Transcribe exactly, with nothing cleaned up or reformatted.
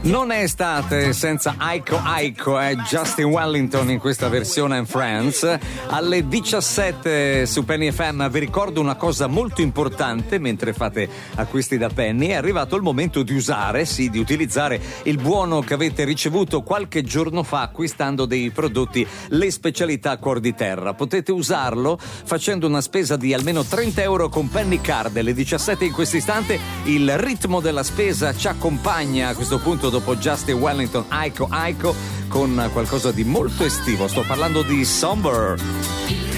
Non è estate senza Aiko Aiko e Justin Wellington in questa versione in France. Alle diciassette su Penny F M vi ricordo una cosa molto importante mentre fate acquisti da Penny: è arrivato il momento di usare, sì, di utilizzare il buono che avete ricevuto qualche giorno fa acquistando dei prodotti Le Specialità Cuor di Terra. Potete usarlo facendo una spesa di almeno trenta euro con Penny Card. Alle diciassette in questo istante il ritmo della spesa ci accompagna a questo punto dopo Justin Wellington, Aiko Aiko, con qualcosa di molto estivo. Sto parlando di Somber.